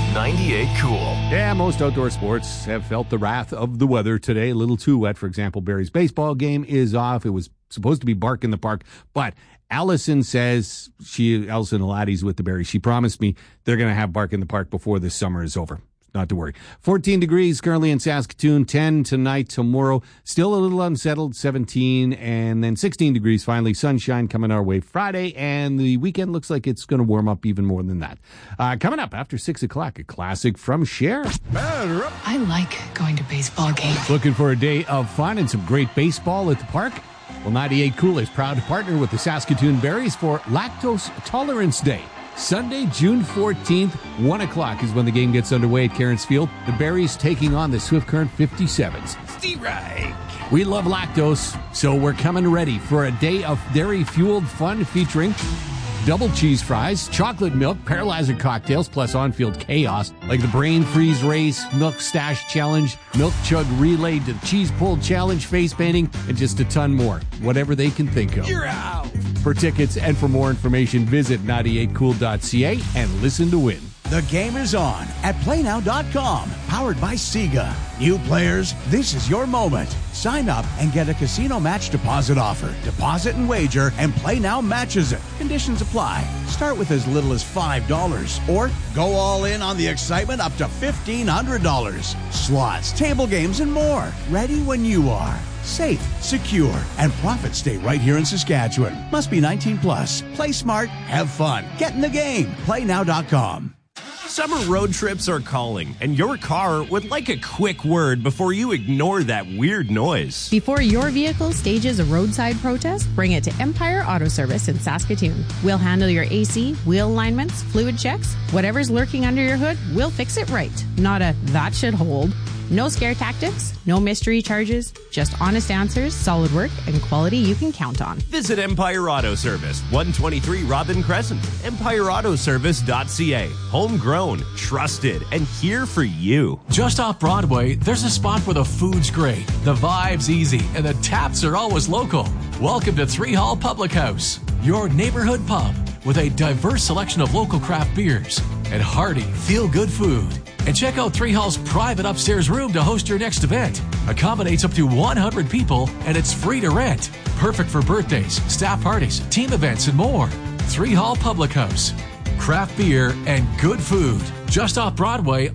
98 Cool. Yeah, most outdoor sports have felt the wrath of the weather today. A little too wet. For example, Barrie's baseball game is off. It was supposed to be Bark in the Park, but Allison says, Allison Aladdy's with the Barries. She promised me they're going to have Bark in the Park before this summer is over. Not to worry. 14 degrees currently in Saskatoon, 10 tonight, tomorrow. Still a little unsettled, 17, and then 16 degrees finally. Sunshine coming our way Friday, and the weekend looks like it's going to warm up even more than that. Coming up after 6 o'clock, a classic from Cher. I like going to baseball games. Looking for a day of fun and some great baseball at the park? Well, 98 Cool is proud to partner with the Saskatoon Barries for Lactose Tolerance Day. Sunday, June 14th, 1 o'clock is when the game gets underway at Cairns Field. The Barries taking on the Swift Current 57s. Steve Reich. We love lactose, so we're coming ready for a day of dairy-fueled fun featuring double cheese fries, chocolate milk, paralyzer cocktails, plus on-field chaos like the Brain Freeze Race, Milk Stash Challenge, Milk Chug Relay, the Cheese Pull Challenge, face painting, and just a ton more. Whatever they can think of. You're out! For tickets and for more information, visit 98cool.ca and listen to win. The game is on at PlayNow.com, powered by Sega. New players, this is your moment. Sign up and get a casino match deposit offer. Deposit and wager, and PlayNow matches it. Conditions apply. Start with as little as $5, or go all in on the excitement up to $1,500. Slots, table games, and more. Ready when you are. Safe, secure, and profits stay right here in Saskatchewan. Must be 19 plus. Play smart, have fun. Get in the game. PlayNow.com. Summer road trips are calling, and your car would like a quick word before you ignore that weird noise. Before your vehicle stages a roadside protest, bring it to Empire Auto Service in Saskatoon. We'll handle your AC, wheel alignments, fluid checks. Whatever's lurking under your hood, we'll fix it right. Not a that should hold. No scare tactics, no mystery charges, just honest answers, solid work, and quality you can count on. Visit Empire Auto Service, 123 Robin Crescent, empireautoservice.ca. Homegrown, trusted, and here for you. Just off Broadway, there's a spot where the food's great, the vibe's easy, and the taps are always local. Welcome to Three Hall Public House, your neighborhood pub with a diverse selection of local craft beers and hearty, feel-good food. And check out Three Hall's private upstairs room to host your next event. Accommodates up to 100 people, and it's free to rent. Perfect for birthdays, staff parties, team events, and more. Three Hall Public House. Craft beer and good food. Just off Broadway